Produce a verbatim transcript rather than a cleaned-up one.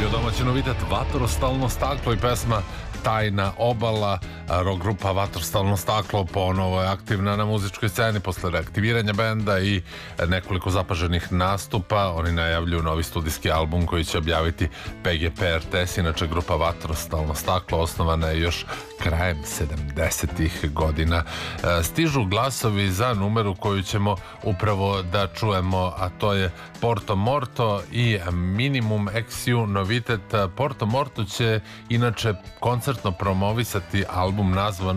domaći novitet Vatrostalno staklo i pesma Tajna obala. Rock grupa Vatrostalno staklo ponovo je aktivna na muzičkoj sceni posle reaktiviranja benda i nekoliko zapaženih nastupa. Oni najavljuju novi studijski album koji će objaviti P G P R T S. Inače, grupa Vatrostalno staklo osnovana je još krajem sedamdesetih godina. Stižu glasovi za numeru koju ćemo upravo da čujemo, a to je Porto Morto i Minimum Exiu novitet. Porto Morto će inače koncertno promovisati album nazvan